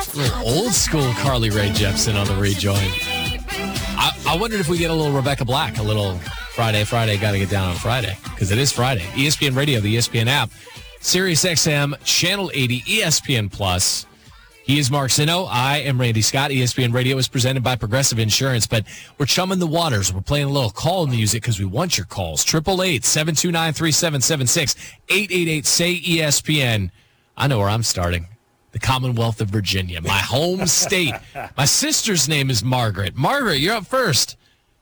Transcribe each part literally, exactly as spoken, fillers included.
Old school Carly Rae Jepsen on the rejoin. I, I wondered if we get a little Rebecca Black, a little Friday, Friday, got to get down on Friday, because it is Friday. E S P N Radio, the E S P N app, Sirius X M, Channel eighty, E S P N Plus. He is Mark Zinno. I am Randy Scott. E S P N Radio is presented by Progressive Insurance, but we're chumming the waters. We're playing a little call music because we want your calls. eight eight eight, seven two nine, three seven seven six, eight eight eight, S A Y, E S P N. I know where I'm starting. The Commonwealth of Virginia, my home state. My sister's name is Margaret. Margaret, you're up first.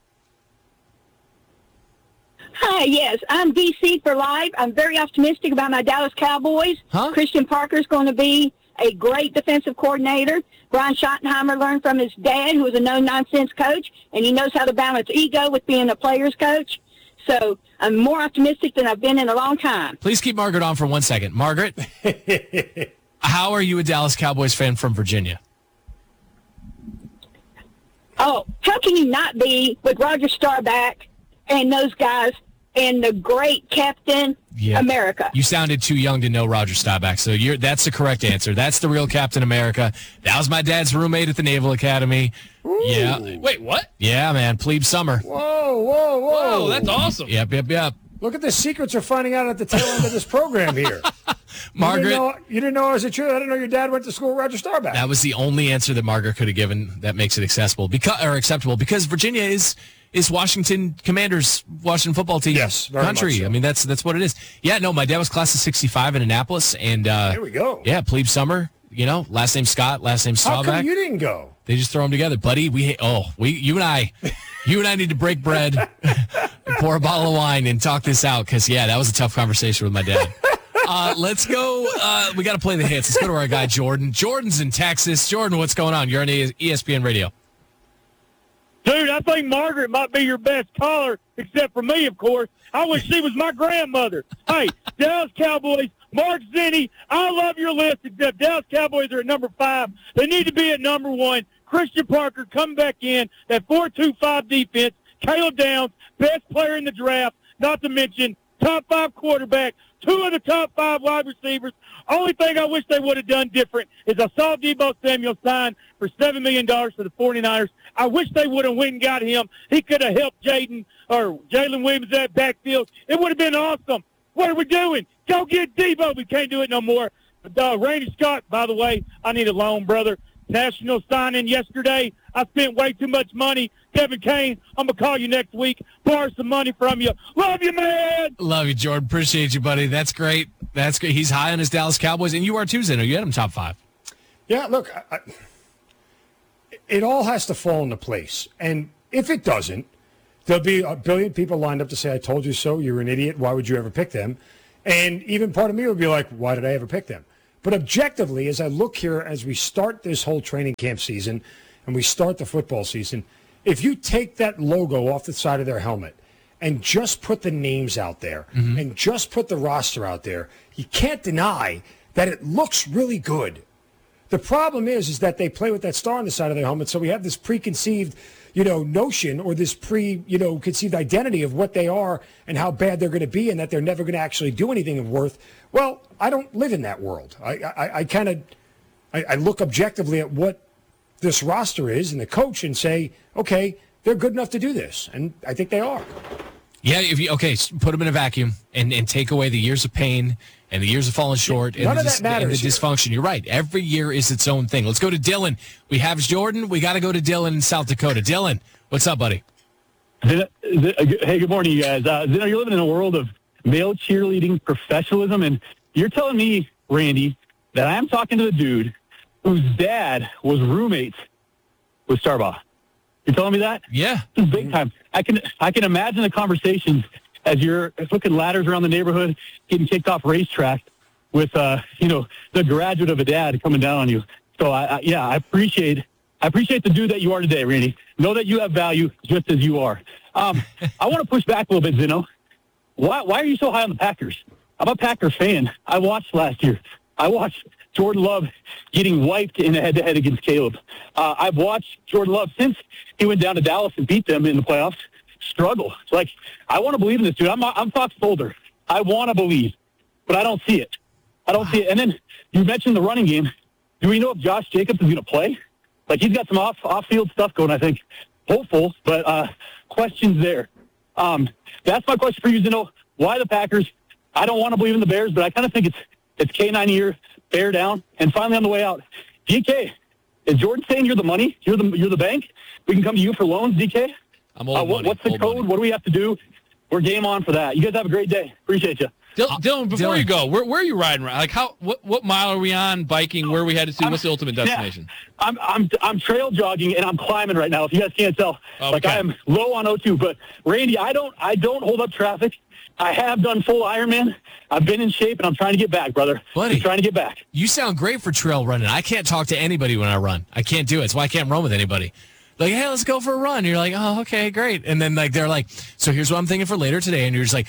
Hi, yes, I'm D C for life. I'm very optimistic about my Dallas Cowboys. Huh? Christian Parker's going to be a great defensive coordinator. Brian Schottenheimer learned from his dad, who was a no-nonsense coach, and he knows how to balance ego with being a player's coach. So I'm more optimistic than I've been in a long time. Please keep Margaret on for one second. Margaret, how are you a Dallas Cowboys fan from Virginia? Oh, how can you not be with Roger Staubach and those guys and the great Captain Yeah. America? You sounded too young to know Roger Staubach, so you're, that's the correct answer. That's the real Captain America. That was my dad's roommate at the Naval Academy. Ooh. Yeah. Wait, what? Yeah, man. Plebe Summer. Whoa, whoa, whoa. Whoa, that's awesome. Yep, yep, yep. Look at the secrets we're finding out at the tail end of this program here. Margaret. You didn't know, you didn't know it was a truth. I didn't know your dad went to school with Roger Staubach. That was the only answer that Margaret could have given that makes it accessible because or acceptable because Virginia is is Washington Commanders, Washington football team Yes, very country. much so. I mean, that's that's what it is. Yeah, no, my dad was class of sixty-five in Annapolis, and uh, There we go. Yeah, Plebe Summer. You know, last name Scott, last name How Staubach. come you didn't go? They just throw them together, buddy. We oh we you and I, you and I need to break bread, pour a bottle of wine, and talk this out because yeah, that was a tough conversation with my dad. Uh, let's go. Uh, we got to play the hits. Let's go to our guy Jordan. Jordan's in Texas. Jordan, what's going on? You're on E S P N Radio. Dude, I think Margaret might be your best caller, except for me, of course. I wish she was my grandmother. Hey, Dallas Cowboys, Mark Zinni, I love your list, except Dallas Cowboys are at number five. They need to be at number one. Christian Parker come back in, that four two five defense. Caleb Downs, best player in the draft, not to mention top five quarterback, two of the top five wide receivers. Only thing I wish they would have done different is I saw Deebo Samuel sign for seven million dollars for the 49ers. I wish they would have went and got him. He could have helped Jaden or Jalen Williams at backfield. It would have been awesome. What are we doing? Go get Deebo. We can't do it no more. Uh, Randy Scott, by the way, I need a loan, brother. National signing yesterday. I spent way too much money. Kevin Kane, I'm going to call you next week. Borrow some money from you. Love you, man. Love you, Jordan. Appreciate you, buddy. That's great. That's great. He's high on his Dallas Cowboys, and you are too, Zeno. You had him top five. Yeah, look, I, I, it all has to fall into place. And if it doesn't, there'll be a billion people lined up to say, I told you so, you're an idiot, why would you ever pick them? And even part of me would be like, why did I ever pick them? But objectively, as I look here, as we start this whole training camp season and we start the football season, if you take that logo off the side of their helmet and just put the names out there mm-hmm. and just put the roster out there, you can't deny that it looks really good. The problem is, is that they play with that star on the side of their helmet, so we have this preconceived, you know, notion or this pre, you know, conceived identity of what they are and how bad they're going to be and that they're never going to actually do anything of worth. Well, I don't live in that world. I, I, I kind of, I, I look objectively at what this roster is and the coach and say, okay, they're good enough to do this, and I think they are. Yeah, if you okay, put them in a vacuum and, and take away the years of pain and the years of falling short and, None the, of that matters and the here. dysfunction. You're right. Every year is its own thing. Let's go to Dylan. We have Jordan. We got to go to Dylan in South Dakota. Dylan, what's up, buddy? Hey, good morning, you guys. Uh, you're living in a world of male cheerleading professionalism, and you're telling me, Randy, that I'm talking to the dude whose dad was roommates with Starbaugh. You're telling me that? Yeah. This is big time. I can I can imagine the conversations as you're hooking ladders around the neighborhood, getting kicked off racetrack with, uh, you know, the graduate of a dad coming down on you. So, I, I, yeah, I appreciate I appreciate the dude that you are today, Randy. Know that you have value just as you are. Um, I want to push back a little bit, Zeno. Why, why are you so high on the Packers? I'm a Packer fan. I watched last year. I watched Jordan Love getting wiped in a head-to-head against Caleb. Uh, I've watched Jordan Love since he went down to Dallas and beat them in the playoffs struggle. It's like, I want to believe in this dude. I'm, I'm Fox Boulder. I want to believe, but I don't see it. I don't see it. And then you mentioned the running game. do we know if Josh Jacobs is going to play? Like, he's got some off, off-field stuff going, I think. Hopeful, but uh, questions there. Um, that's my question for you, Zeno. Why the Packers? I don't want to believe in the Bears, but I kind of think it's it's K nine year, bear down. And finally on the way out, D K, is Jordan saying you're the money? You're the you're the bank? We can come to you for loans, D K? I'm old uh, what, money. What's the old code? money. What do we have to do? We're game on for that. You guys have a great day. Appreciate you. Dil- Dylan, before Dylan. you go, where, where are you riding? Like, how? What, what mile are we on? Biking? Where are we headed to? What's the ultimate destination? Yeah, I'm I'm I'm trail jogging and I'm climbing right now. If you guys can't tell, Okay. like I am low on O two. But Randy, I don't I don't hold up traffic. I have done full Ironman. I've been in shape and I'm trying to get back, brother. Buddy. I'm trying to get back. You sound great for trail running. I can't talk to anybody when I run. I can't do it. That's why I can't run with anybody. Like, hey, let's go for a run. You're like, oh, okay, great. And then like they're like, so here's what I'm thinking for later today. And you're just like,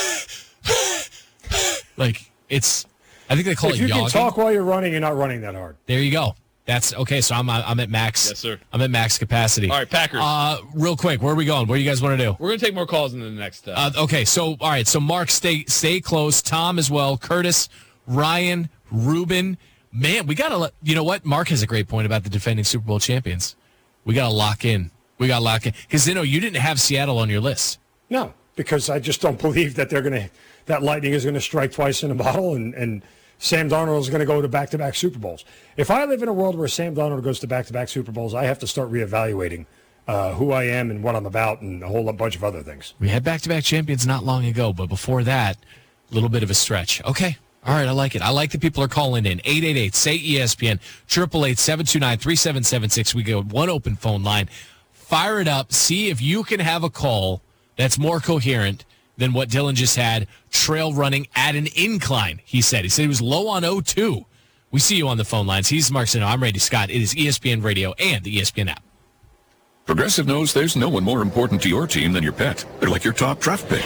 like it's. I think they call If it you yogging. can talk while you're running, you're not running that hard. There you go. That's okay. So I'm I'm at max. Yes, sir. I'm at max capacity. All right, Packers. Uh, real quick, where are we going? What do you guys want to do? We're going to take more calls in the next. Uh, Uh, okay, so all right, so Mark, stay stay close. Tom as well. Curtis, Ryan, Ruben. Man, we gotta let you know what Mark has a great point about the defending Super Bowl champions. We gotta lock in. We gotta lock in because you know you didn't have Seattle on your list. No, because I just don't believe that they're going to that lightning is going to strike twice in a bottle, and and Sam Darnold is going to go to back-to-back Super Bowls. If I live in a world where Sam Darnold goes to back-to-back Super Bowls, I have to start reevaluating uh, who I am and what I'm about, and a whole bunch of other things. We had back-to-back champions not long ago, but before that, a little bit of a stretch. Okay. All right, I like it. I like that people are calling in. eight eight eight, S A Y, E S P N, eight eight eight, seven two nine, three seven seven six. We got one open phone line. Fire it up. See if you can have a call that's more coherent than what Dylan just had, trail running at an incline, he said. He said he was low on O two. We see you on the phone lines. He's Mark Zeno. I'm Randy Scott. It is E S P N Radio and the E S P N app. Progressive knows there's no one more important to your team than your pet. They're like your top draft pick.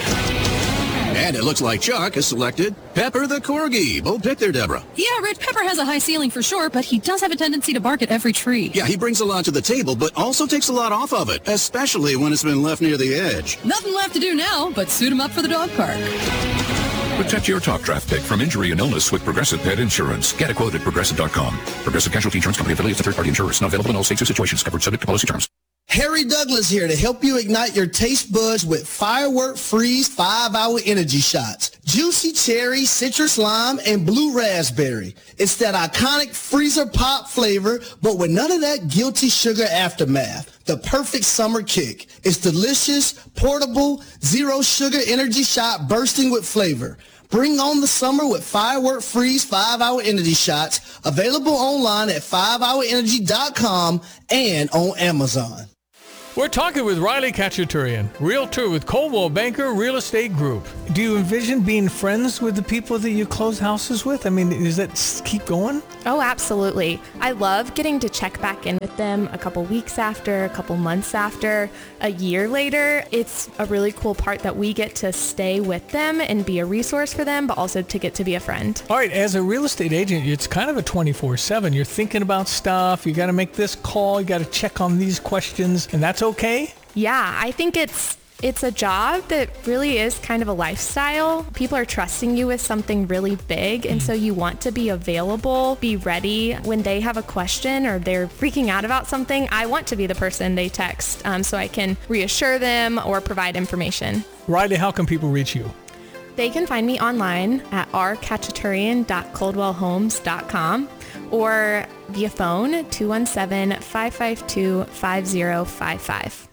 And it looks like Chuck has selected Pepper the Corgi. Bold pick there, Deborah. Yeah, Red Pepper has a high ceiling for sure, but he does have a tendency to bark at every tree. Yeah, he brings a lot to the table, but also takes a lot off of it, especially when it's been left near the edge. Nothing left to do now but suit him up for the dog park. Protect your top draft pick from injury and illness with Progressive Pet Insurance. Get a quote at progressive dot com. Progressive Casualty Insurance Company affiliates a third-party insurers. Not available in all states or situations. Covered subject to policy terms. Harry Douglas here to help you ignite your taste buds with Firework Freeze five-hour energy shots. Juicy cherry, citrus lime, and blue raspberry. It's that iconic freezer pop flavor, but with none of that guilty sugar aftermath. The perfect summer kick. It's delicious, portable, zero sugar energy shot bursting with flavor. Bring on the summer with Firework Freeze five-hour energy shots. Available online at five hour energy dot com and on Amazon. We're talking with Riley Kachaturian, realtor with Coldwell Banker Real Estate Group. Do you envision being friends with the people that you close houses with? I mean, does that keep going? Oh, absolutely. I love getting to check back in with them a couple weeks after, a couple months after, a year later. It's a really cool part that we get to stay with them and be a resource for them, but also to get to be a friend. All right, as a real estate agent, it's kind of a twenty-four seven. You're thinking about stuff. You got to make this call. You got to check on these questions, and that's okay? Yeah, I think it's it's a job that really is kind of a lifestyle. People are trusting you with something really big, and so you want to be available, be ready when they have a question or they're freaking out about something. I want to be the person they text um, so I can reassure them or provide information. Riley, how can people reach you? They can find me online at r kachaturian dot coldwell homes dot com or via phone two one seven, five five two, five zero five five.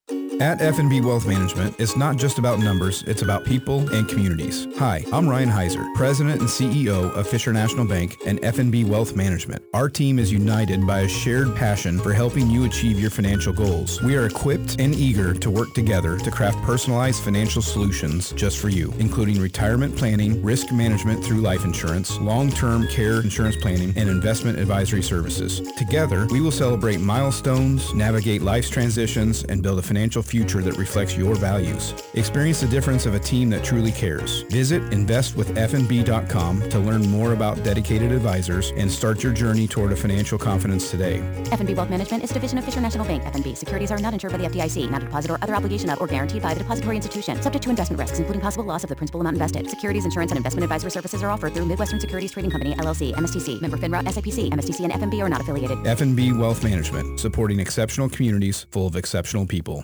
At F and B Wealth Management, it's not just about numbers, it's about people and communities. Hi, I'm Ryan Heiser, President and C E O of Fisher National Bank and F and B Wealth Management. Our team is united by a shared passion for helping you achieve your financial goals. We are equipped and eager to work together to craft personalized financial solutions just for you, including retirement planning, risk management through life insurance, long-term care insurance planning, and investment advisory services. Together, we will celebrate milestones, navigate life's transitions, and build a financial future that reflects your values. Experience the difference of a team that truly cares. Visit invest with f n b dot com to learn more about dedicated advisors and start your journey toward a financial confidence today. F N B Wealth Management is a division of Fisher National Bank. F N B securities are not insured by the F D I C, not a deposit or other obligation of or guaranteed by the depository institution, subject to investment risks, including possible loss of the principal amount invested. Securities, insurance, and investment advisory services are offered through Midwestern Securities Trading Company, L L C, M S T C, member FINRA, S I P C, M S T C, and F N B are not affiliated. F N B Wealth Management, supporting exceptional communities full of exceptional people.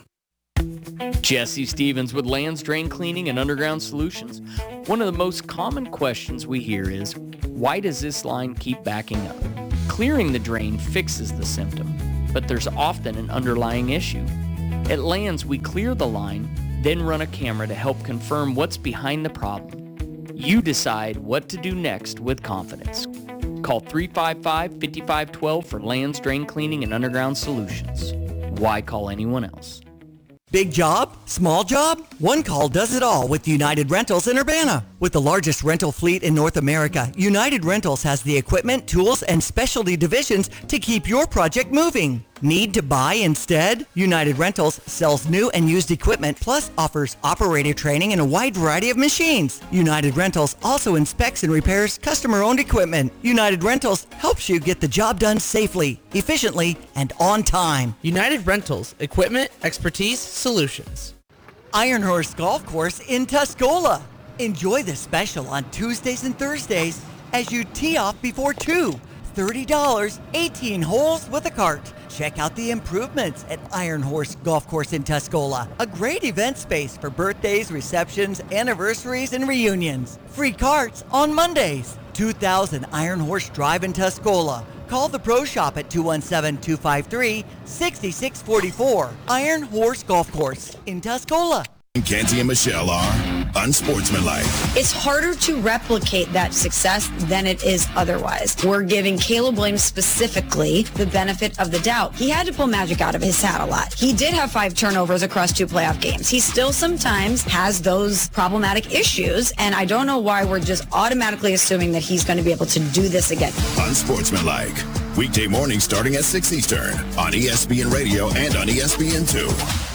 Jesse Stevens with Lands Drain Cleaning and Underground Solutions. One of the most common questions we hear is, why does this line keep backing up? Clearing the drain fixes the symptom, but there's often an underlying issue. At Lands, we clear the line, then run a camera to help confirm what's behind the problem. You decide what to do next with confidence. Call three five five, five five one two for Lands Drain Cleaning and Underground Solutions. Why call anyone else? Big job? Small job? One call does it all with United Rentals in Urbana. With the largest rental fleet in North America, United Rentals has the equipment, tools, and specialty divisions to keep your project moving. Need to buy instead? United Rentals sells new and used equipment, plus offers operator training and a wide variety of machines. United Rentals also inspects and repairs customer-owned equipment. United Rentals helps you get the job done safely, efficiently, and on time. United Rentals, equipment, expertise, solutions. Iron Horse Golf Course in Tuscola. Enjoy the special on Tuesdays and Thursdays as you tee off before two. thirty dollars, eighteen holes with a cart. Check out the improvements at Iron Horse Golf Course in Tuscola. A great event space for birthdays, receptions, anniversaries, and reunions. Free carts on Mondays. two thousand Iron Horse Drive in Tuscola. Call the Pro Shop at two one seven, two five three, six six four four. Iron Horse Golf Course in Tuscola. Canty and Michelle are unsportsmanlike. It's harder to replicate that success than it is otherwise. We're giving Caleb Williams specifically the benefit of the doubt. He had to pull magic out of his hat a lot. He did have five turnovers across two playoff games. He still sometimes has those problematic issues, and I don't know why we're just automatically assuming that he's going to be able to do this again. Unsportsmanlike. Weekday mornings starting at six Eastern on E S P N Radio and on E S P N two.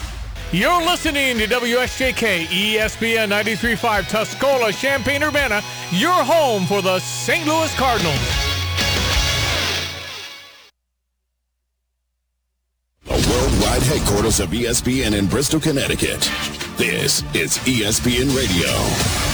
You're listening to W S J K E S P N ninety-three point five Tuscola, Champaign-Urbana, your home for the Saint Louis Cardinals. The worldwide headquarters of E S P N in Bristol, Connecticut. This is E S P N Radio.